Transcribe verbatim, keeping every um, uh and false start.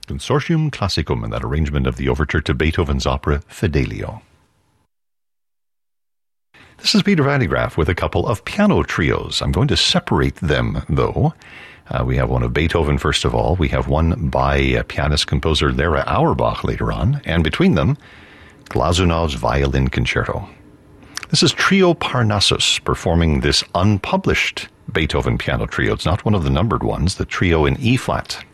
Consortium Classicum, and that arrangement of the overture to Beethoven's opera Fidelio. This is Peter Van de Graaff with a couple of piano trios. I'm going to separate them, though. Uh, we have one of Beethoven, first of all. We have one by uh, pianist-composer Lera Auerbach later on. And between them, Glazunov's Violin Concerto. This is Trio Parnassus performing this unpublished Beethoven piano trio. It's not one of the numbered ones, the trio in E-flat.